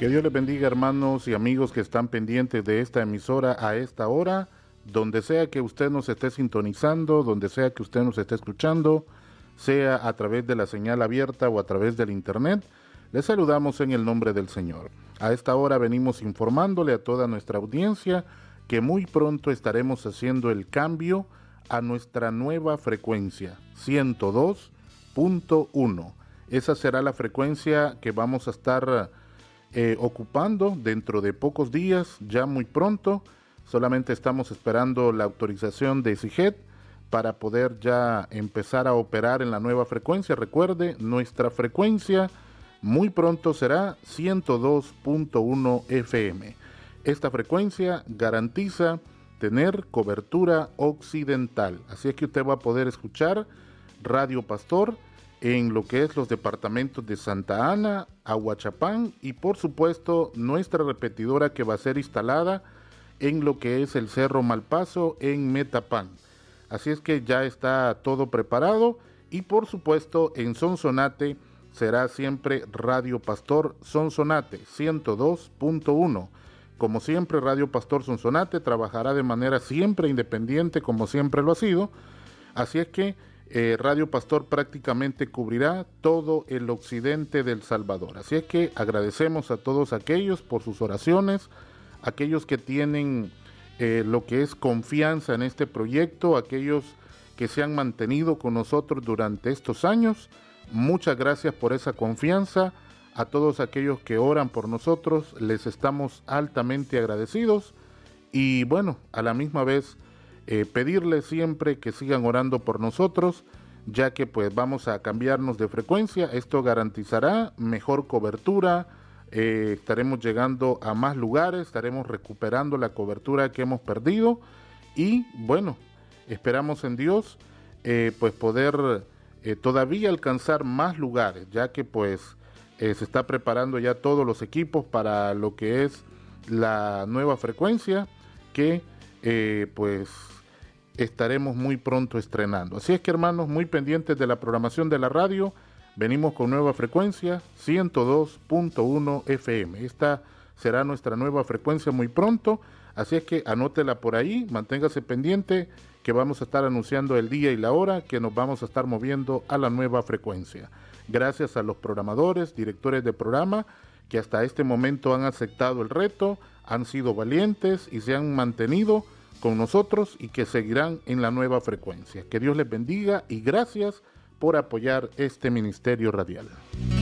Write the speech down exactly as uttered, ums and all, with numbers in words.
Que Dios les bendiga, hermanos y amigos que están pendientes de esta emisora a esta hora, donde sea que usted nos esté sintonizando, donde sea que usted nos esté escuchando, sea a través de la señal abierta o a través del internet. Les saludamos en el nombre del Señor. A esta hora venimos informándole a toda nuestra audiencia que muy pronto estaremos haciendo el cambio a nuestra nueva frecuencia, ciento dos punto uno. Esa será la frecuencia que vamos a estar eh, ocupando dentro de pocos días, ya muy pronto. Solamente estamos esperando la autorización de SIGET para poder ya empezar a operar en la nueva frecuencia. Recuerde, nuestra frecuencia muy pronto será ciento dos punto uno F M. Esta frecuencia garantiza tener cobertura occidental. Así es que usted va a poder escuchar Radio Pastor en lo que es los departamentos de Santa Ana, Ahuachapán y por supuesto nuestra repetidora que va a ser instalada en lo que es el Cerro Malpaso en Metapán. Así es que ya está todo preparado y por supuesto en Sonsonate será siempre Radio Pastor Sonsonate ciento dos punto uno. Como siempre, Radio Pastor Sonsonate trabajará de manera siempre independiente, como siempre lo ha sido. Así es que eh, Radio Pastor prácticamente cubrirá todo el occidente del Salvador. Así es que agradecemos a todos aquellos por sus oraciones, aquellos que tienen eh, lo que es confianza en este proyecto, aquellos que se han mantenido con nosotros durante estos años. Muchas gracias por esa confianza. A todos aquellos que oran por nosotros, les estamos altamente agradecidos. Y bueno, a la misma vez, eh, pedirles siempre que sigan orando por nosotros, ya que pues vamos a cambiarnos de frecuencia. Esto garantizará mejor cobertura, eh, estaremos llegando a más lugares, estaremos recuperando la cobertura que hemos perdido. Y bueno, esperamos en Dios eh, pues poder Eh, todavía alcanzar más lugares, ya que pues eh, se está preparando ya todos los equipos para lo que es la nueva frecuencia que eh, pues estaremos muy pronto estrenando. Así es que, hermanos, muy pendientes de la programación de la radio, venimos con nueva frecuencia ciento dos punto uno F M. Esta será nuestra nueva frecuencia muy pronto, así es que anótela por ahí, manténgase pendiente que vamos a estar anunciando el día y la hora que nos vamos a estar moviendo a la nueva frecuencia. Gracias a los programadores, directores de programa, que hasta este momento han aceptado el reto, han sido valientes y se han mantenido con nosotros y que seguirán en la nueva frecuencia. Que Dios les bendiga y gracias por apoyar este ministerio radial.